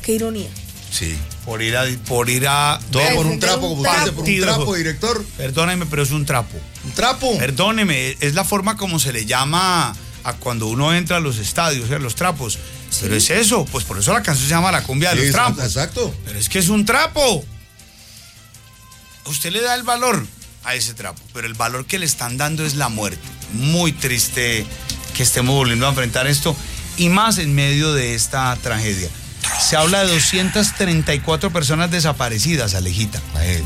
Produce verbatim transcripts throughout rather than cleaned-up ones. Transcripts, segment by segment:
Qué ironía. Sí. Por ir a... Por ir a Todo Pero por un es trapo, un como usted dice, por un partido. trapo, director. Perdóneme, pero es un trapo. ¿Un trapo? Perdóneme, es la forma como se le llama a cuando uno entra a los estadios, a los trapos. Sí. Pero es eso, pues por eso la canción se llama La cumbia de Sí, los trapos. Exacto. Pero es que es un trapo. Usted le da el valor a ese trapo, pero el valor que le están dando es la muerte. Muy triste que estemos volviendo a enfrentar esto, y más en medio de esta tragedia. Se habla de doscientas treinta y cuatro personas desaparecidas, Alejita.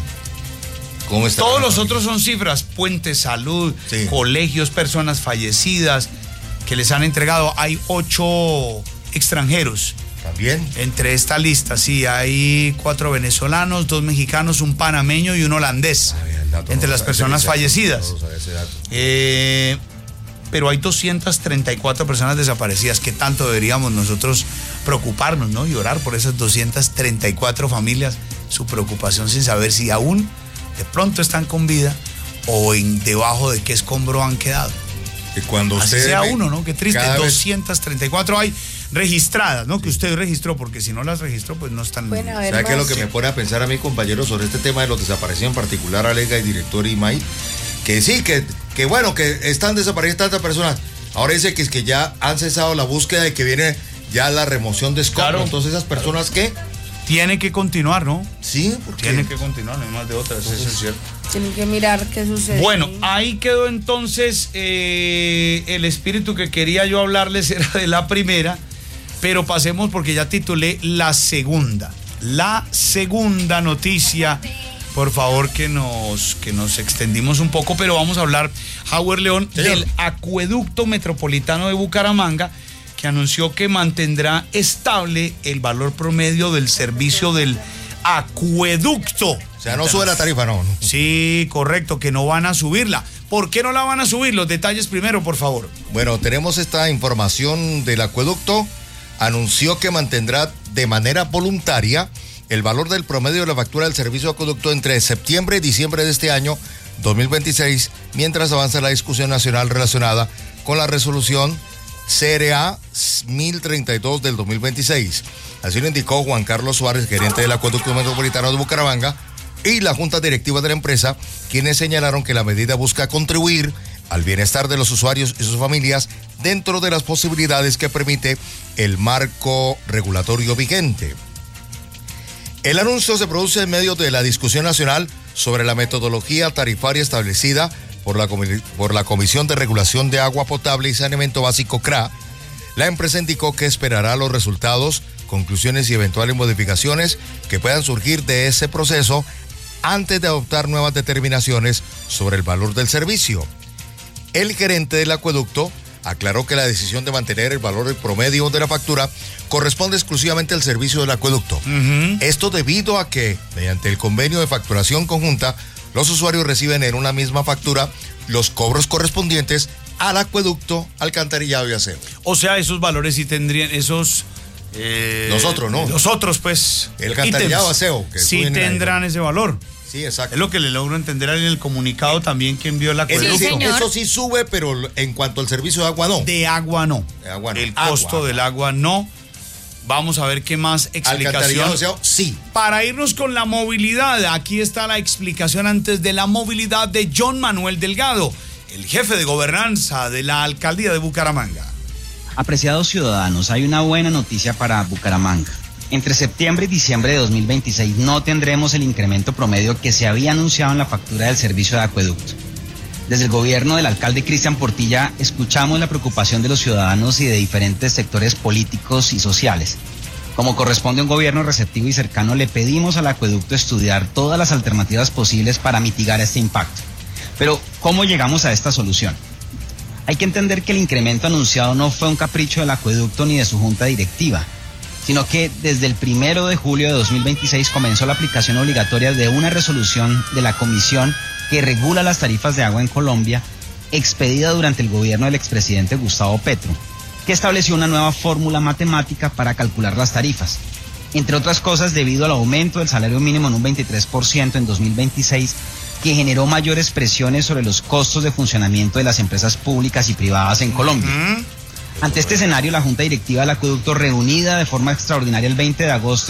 ¿Cómo está? Todos los otros son cifras: Puente Salud, sí, colegios, personas fallecidas que les han entregado. Hay ocho extranjeros. También. Entre esta lista, sí, hay cuatro venezolanos, dos mexicanos, un panameño y un holandés. Ah, bien, dato, entre no las personas fallecidas. No ese dato. Eh, pero hay doscientas treinta y cuatro personas desaparecidas. ¿Qué tanto deberíamos nosotros preocuparnos, ¿no? Y orar por esas doscientas treinta y cuatro familias, su preocupación sin saber si aún de pronto están con vida o en debajo de qué escombro han quedado. Y cuando así usted sea uno, ¿no? Qué triste, doscientas treinta y cuatro hay registradas, ¿no? Que usted registró, porque si no las registró, pues no están... Bueno, ¿sabe qué es lo que me pone a pensar a mí, compañero, sobre este tema de los desaparecidos, en particular Alega y director Imay? Que sí, que, que bueno, que están desaparecidas tantas personas. Ahora dice que es que ya han cesado la búsqueda y que viene ya la remoción de escombros. Claro. Entonces, ¿esas personas qué? Tiene que continuar, ¿no? Sí, porque tiene que continuar, no hay más de otras, eso es cierto. Tienen que mirar qué sucede. Bueno, ahí quedó entonces eh, el espíritu que quería yo hablarles era de la primera, pero pasemos porque ya titulé la segunda. La segunda noticia, por favor que nos, que nos extendimos un poco, pero vamos a hablar, Howard León, señor, del Acueducto Metropolitano de Bucaramanga, que anunció que mantendrá estable el valor promedio del servicio del acueducto. O sea, no sube la tarifa, no. Sí, correcto, que no van a subirla. ¿Por qué no la van a subir? Los detalles primero, por favor. Bueno, tenemos esta información del acueducto. Anunció que mantendrá de manera voluntaria el valor del promedio de la factura del servicio de acueducto entre septiembre y diciembre de este año dos mil veintiséis, mientras avanza la discusión nacional relacionada con la resolución C R A mil treinta y dos del dos mil veintiséis. Así lo indicó Juan Carlos Suárez, gerente del Acueducto Metropolitano de Bucaramanga, y la junta directiva de la empresa, quienes señalaron que la medida busca contribuir al bienestar de los usuarios y sus familias dentro de las posibilidades que permite el marco regulatorio vigente. El anuncio se produce en medio de la discusión nacional sobre la metodología tarifaria establecida por la, por la Comisión de Regulación de Agua Potable y Saneamiento Básico C R A. La empresa indicó que esperará los resultados, conclusiones y eventuales modificaciones que puedan surgir de ese proceso antes de adoptar nuevas determinaciones sobre el valor del servicio. El gerente del acueducto aclaró que la decisión de mantener el valor promedio de la factura corresponde exclusivamente al servicio del acueducto. Uh-huh. Esto debido a que, mediante el convenio de facturación conjunta, los usuarios reciben en una misma factura los cobros correspondientes al acueducto, alcantarillado y aseo. O sea, esos valores sí tendrían, esos... Eh, los otros, ¿no? Los otros, pues... El alcantarillado, aseo. Que sí tendrán ahí ese valor. Sí, exacto. Es lo que le logro entender en el comunicado también que envió el acueducto. Sí, señor. Eso sí sube, pero en cuanto al servicio de agua, no. De agua, no. De agua, no. El agua, costo agua. del agua, no. Vamos a ver qué más explicación. Aseo, sí. Para irnos con la movilidad, aquí está la explicación antes de la movilidad de John Manuel Delgado, el jefe de gobernanza de la alcaldía de Bucaramanga. Apreciados ciudadanos, hay una buena noticia para Bucaramanga. Entre septiembre y diciembre de dos mil veintiséis no tendremos el incremento promedio que se había anunciado en la factura del servicio de acueducto. Desde el gobierno del alcalde Cristian Portilla escuchamos la preocupación de los ciudadanos y de diferentes sectores políticos y sociales. Como corresponde a un gobierno receptivo y cercano, le pedimos al acueducto estudiar todas las alternativas posibles para mitigar este impacto. Pero, ¿cómo llegamos a esta solución? Hay que entender que el incremento anunciado no fue un capricho del acueducto ni de su junta directiva, sino que desde el primero de julio de dos mil veintiséis comenzó la aplicación obligatoria de una resolución de la comisión que regula las tarifas de agua en Colombia, expedida durante el gobierno del expresidente Gustavo Petro, que estableció una nueva fórmula matemática para calcular las tarifas. Entre otras cosas, debido al aumento del salario mínimo en un veintitrés por ciento en dos mil veintiséis, que generó mayores presiones sobre los costos de funcionamiento de las empresas públicas y privadas en Colombia. Uh-huh. Ante este escenario, la Junta Directiva del Acueducto, reunida de forma extraordinaria el veinte de agosto